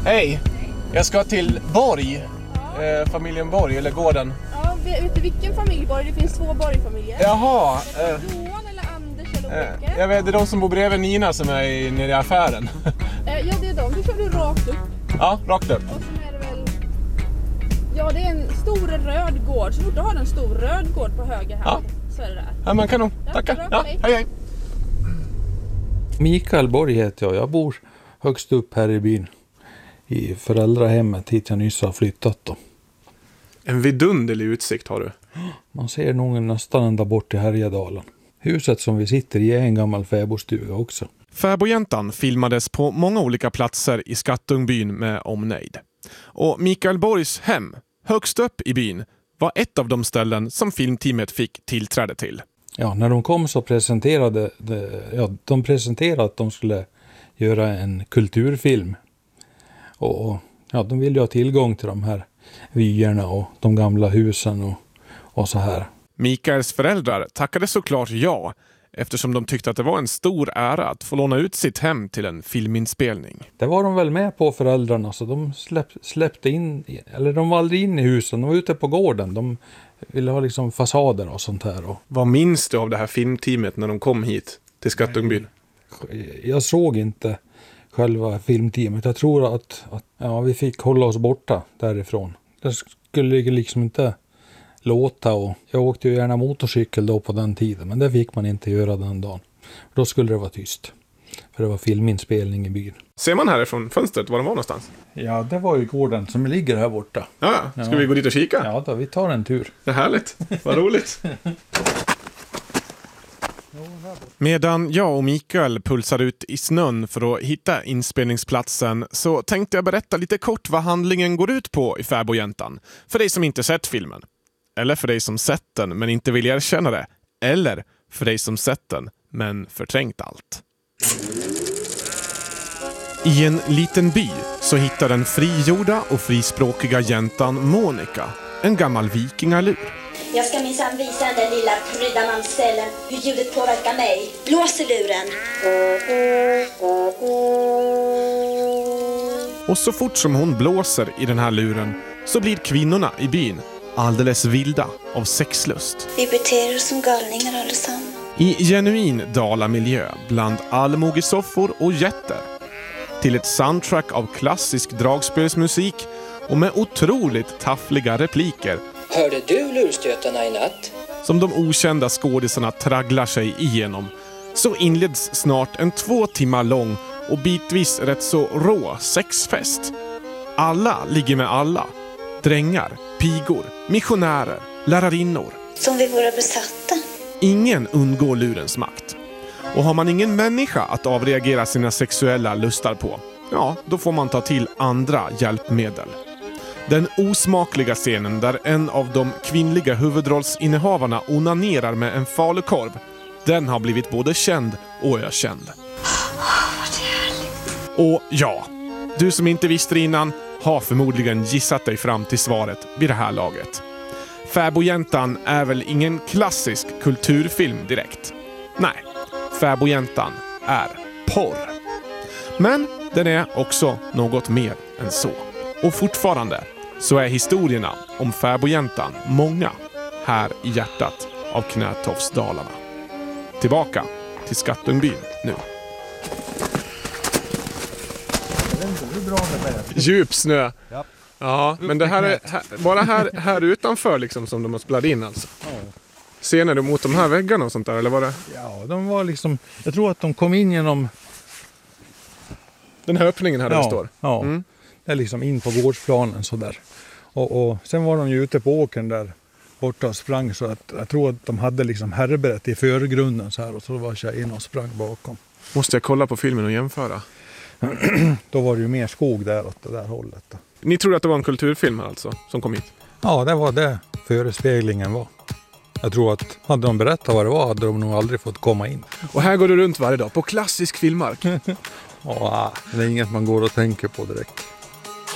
Hej, jag ska till Borg, familjen Borg, eller gården. Ja, vet du vilken familj Borg? Det finns 2 Borg-familjer. Jaha. Johan eller Anders eller Åke? Jag vet, det är de som bor bredvid Nina som är nere i affären. Ja, det är de. Då kör du rakt upp. Ja, rakt upp. Och sen är det väl... Ja, det är en stor röd gård. Så fort du har en stor röd gård på höger här, så är det där. Ja, men kanon. Tackar. Ja, hej. Mikael Borg heter jag. Jag bor högst upp här i byn. I föräldrahemmet hit jag nyss har flyttat då. En vidunderlig utsikt har du. Man ser nog nästan ända bort till Härjedalen. Huset som vi sitter i är en gammal fäbodstuga också. Fäbodjäntan filmades på många olika platser i Skattungbyn med omnejd. Och Mikael Borgs hem, högst upp i byn, var ett av de ställen som filmteamet fick tillträde till. Ja, när de kom så presenterade de presenterade att de skulle göra en kulturfilm. Och ja, de ville ju ha tillgång till de här vyerna och de gamla husen och så här. Mikaels föräldrar tackade såklart ja, eftersom de tyckte att det var en stor ära att få låna ut sitt hem till en filminspelning. Det var de väl med på, föräldrarna, så de släppte in, eller de var aldrig in i husen, de var ute på gården. De ville ha liksom fasader och sånt här. Vad minns du av det här filmteamet när de kom hit till Skattungbyn? Jag såg inte själva filmteamet. Jag tror att vi fick hålla oss borta därifrån. Det skulle liksom inte låta, och jag åkte ju gärna motorcykel då på den tiden, men det fick man inte göra den dagen. Då skulle det vara tyst, för det var filminspelning i byn. Ser man härifrån fönstret var de var någonstans? Ja, det var ju gården som ligger här borta. Ja. Ska vi gå dit och kika? Ja då, vi tar en tur. Det är härligt, vad roligt. Medan jag och Mikael pulsar ut i snön för att hitta inspelningsplatsen så tänkte jag berätta lite kort vad handlingen går ut på i Fäbodjäntan. För dig som inte sett filmen. Eller för dig som sett den men inte vill erkänna det. Eller för dig som sett den men förträngt allt. I en liten by så hittar den frigjorda och frispråkiga jäntan Monica en gammal vikingalur. Jag ska minsann visa den lilla prydda mamsellen hur ljudet påverkar mig. Blås i luren. Och så fort som hon blåser i den här luren så blir kvinnorna i byn alldeles vilda av sexlust. Vi beter oss som galningar allesammans. I genuin dalamiljö bland allmogesoffor och jätter. Till ett soundtrack av klassisk dragspelsmusik och med otroligt taffliga repliker. Hörde du lurstötarna i natt? Som de okända skådisarna tragglar sig igenom, så inleds snart en 2 timmar lång och bitvis rätt så rå sexfest. Alla ligger med alla. Drängar, pigor, missionärer, lärarinnor. Som vi våra besatta. Ingen undgår lurens makt. Och har man ingen människa att avreagera sina sexuella lustar på, ja, då får man ta till andra hjälpmedel. Den osmakliga scenen där en av de kvinnliga huvudrollsinnehavarna onanerar med en falukorv, den har blivit både känd och ökänd. Och ja, du som inte visste det innan har förmodligen gissat dig fram till svaret vid det här laget. Fäbodjäntan är väl ingen klassisk kulturfilm direkt. Nej, Fäbodjäntan är porr. Men den är också något mer än så. Och fortfarande så är historierna om Fäbodjäntan många här i hjärtat av Knätofsdalarna. Tillbaka till Skattungbyn nu. Djup snö. Ja, men det här är bara här utanför liksom som de har spelat in alltså. Ser ni mot de här väggarna och sånt där, eller var det? Ja, de var liksom, jag tror att de kom in genom den här öppningen här där det står. Ja, det är liksom in på gårdsplanen så där. Och sen var de ju ute på åkern där borta och sprang, så att jag tror att de hade liksom härberett i förgrunden så här, och så var tjejen och sprang bakom. Måste jag kolla på filmen och jämföra? Då var det ju mer skog där åt det där hållet då. Ni tror att det var en kulturfilm här alltså, som kom hit? Ja, det var det förespeglingen var. Jag tror att hade de berättat vad det var hade de nog aldrig fått komma in. Och här går du runt varje dag på klassisk filmmark? Ja, det är inget man går och tänker på direkt.